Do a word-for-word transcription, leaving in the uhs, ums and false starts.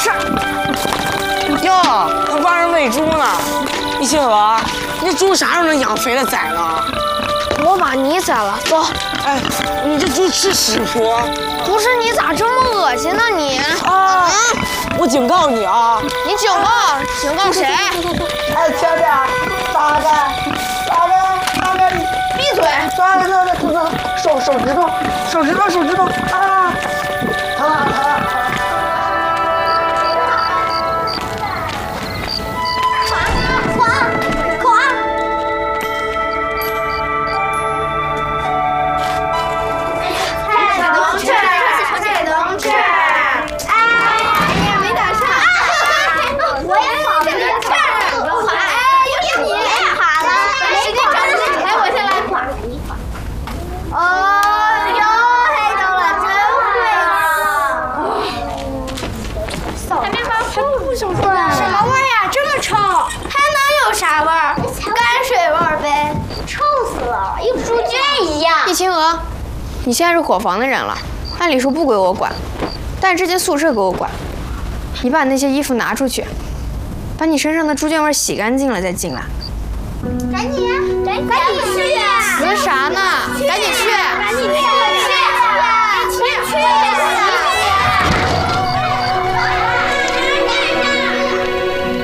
事。哟，还帮人喂猪呢！一星娥，你猪啥时候能养肥了宰呢？ 我把你宰了，走。 哎，你这猪吃屎不？ 不是，你咋这么恶心呢你？ 啊！我警告你啊！ 你警告警告谁？ 哎，前边打开，打开，打开！ 闭嘴！ 打开，打开，手手指头，手指头，手指头啊！疼啊疼啊！ 啥味儿？泔水味儿呗，臭死了，一个猪圈一样。 易清娥，你现在是伙房的人了，按理说不归我管，但这间宿舍给我管。你把那些衣服拿出去，把你身上的猪圈味洗干净了再进来。 赶紧呀，赶紧赶紧去呀！ 死啥呢？赶紧去！ 赶紧去！赶紧去！去！